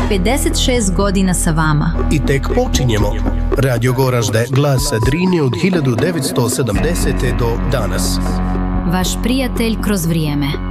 56 godina sa vama. I tek počinjemo. Radio Goražde, glas Drine od 1970. do danas. Vaš prijatelj kroz vrijeme.